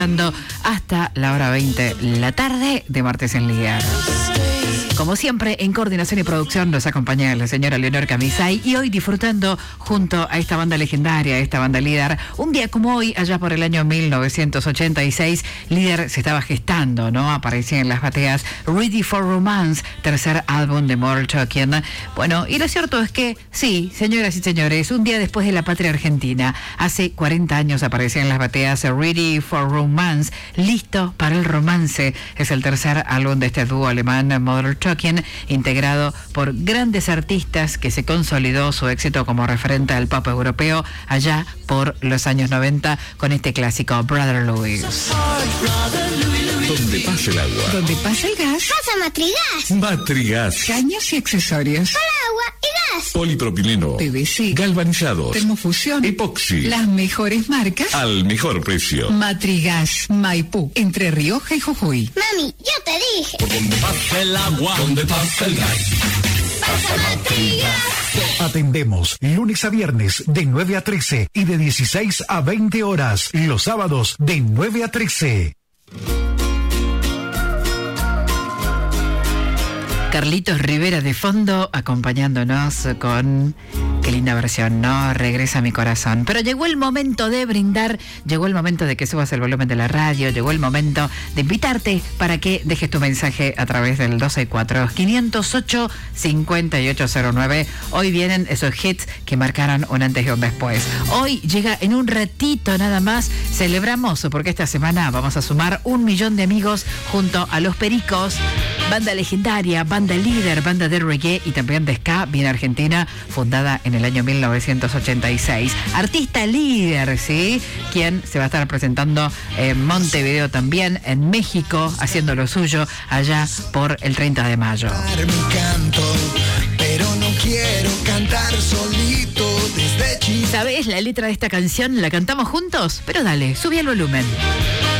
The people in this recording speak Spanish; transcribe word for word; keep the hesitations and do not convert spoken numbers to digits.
hasta la hora veinte la tarde de Martes en Líder. Como siempre, en coordinación y producción nos acompaña la señora Leonor Camisay y hoy disfrutando junto a esta banda legendaria, esta banda Líder, un día como hoy, allá por el año mil novecientos ochenta y seis, Líder se estaba gestando, ¿no? Aparecía en las bateas Ready for Romance, tercer álbum de Modern Talking. Bueno, y lo cierto es que, sí, señoras y señores, un día después de la patria argentina, hace cuarenta años aparecía en las bateas Ready for Romance, listo para el romance. Es el tercer álbum de este dúo alemán Modern Talking, integrado por grandes artistas que se consolidó su éxito como referente al pop europeo allá por los años noventa con este clásico Brother Louis. Donde pasa el agua. Donde pasa el gas. Pasa Matrigas. Matrigas. Caños y accesorios. Para agua y gas. Polipropileno. P V C. Galvanizados. Termofusión. Epoxi. Las mejores marcas. Al mejor precio. Matrigas. Maipú. Entre Rioja y Jujuy. Mami, yo te dije. Donde pasa el agua. Donde pasa el gas. Pasa Matrigas. Atendemos lunes a viernes de nueve a trece y de dieciséis a veinte horas. Los sábados de nueve a trece. Carlitos Rivera de fondo acompañándonos con... Qué linda versión, ¿no? Regresa a mi corazón. Pero llegó el momento de brindar, llegó el momento de que subas el volumen de la radio, llegó el momento de invitarte para que dejes tu mensaje a través del dos seis cuatro, cinco cero ocho, cinco ocho cero nueve. Hoy vienen esos hits que marcaron un antes y un después. Hoy llega en un ratito nada más. Celebramos porque esta semana vamos a sumar un millón de amigos junto a Los Pericos, banda legendaria, banda líder, banda de reggae y también de ska, bien argentina, fundada en el año mil novecientos ochenta y seis. Artista líder, ¿sí? Quien se va a estar presentando en Montevideo también, en México, haciendo lo suyo allá por el treinta de mayo. Mi canto, pero no quiero cantar solito desde chico. ¿Sabes la letra de esta canción? ¿La cantamos juntos? Pero dale, subí el volumen.